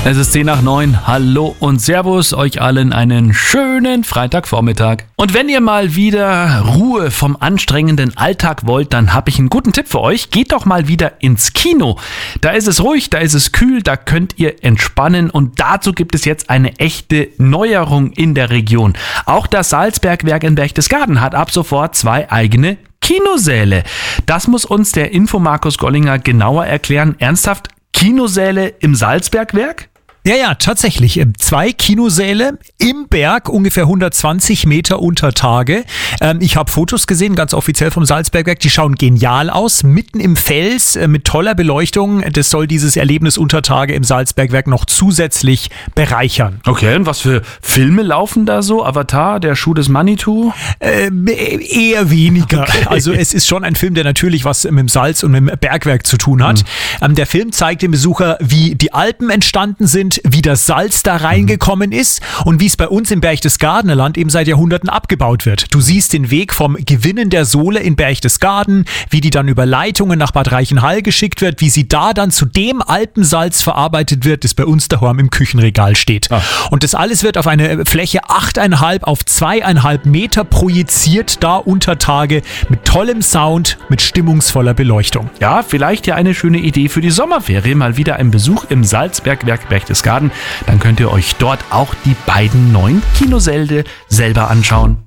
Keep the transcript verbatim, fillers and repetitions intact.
Es ist zehn nach neun. Hallo und Servus, euch allen einen schönen Freitagvormittag. Und wenn ihr mal wieder Ruhe vom anstrengenden Alltag wollt, dann habe ich einen guten Tipp für euch. Geht doch mal wieder ins Kino. Da ist es ruhig, da ist es kühl, da könnt ihr entspannen und dazu gibt es jetzt eine echte Neuerung in der Region. Auch das Salzbergwerk in Berchtesgaden hat ab sofort zwei eigene Kinosäle. Das muss uns der Info Markus Gollinger genauer erklären. Ernsthaft, Kinosäle im Salzbergwerk? Ja, ja, tatsächlich. Zwei Kinosäle im Berg, ungefähr hundertzwanzig Meter unter Tage. Ähm, ich habe Fotos gesehen, ganz offiziell vom Salzbergwerk. Die schauen genial aus, mitten im Fels, äh, mit toller Beleuchtung. Das soll dieses Erlebnis unter Tage im Salzbergwerk noch zusätzlich bereichern. Okay, und was für Filme laufen da so? Avatar, der Schuh des Manitou? Äh, eher weniger. Okay. Also es ist schon ein Film, der natürlich was mit dem Salz und mit dem Bergwerk zu tun hat. Mhm. Ähm, der Film zeigt dem Besucher, wie die Alpen entstanden sind, wie das Salz da reingekommen ist und wie es bei uns im Berchtesgadener Land eben seit Jahrhunderten abgebaut wird. Du siehst den Weg vom Gewinnen der Sohle in Berchtesgaden, wie die dann über Leitungen nach Bad Reichenhall geschickt wird, wie sie da dann zu dem Alpensalz verarbeitet wird, das bei uns daheim im Küchenregal steht. Ah. Und das alles wird auf eine Fläche acht Komma fünf auf zwei Komma fünf Meter projiziert, da unter Tage, mit tollem Sound, mit stimmungsvoller Beleuchtung. Ja, vielleicht ja eine schöne Idee für die Sommerferie, mal wieder ein Besuch im Salzbergwerk Berchtesgaden. Dann könnt ihr euch dort auch die beiden neuen Kinosäle selber anschauen.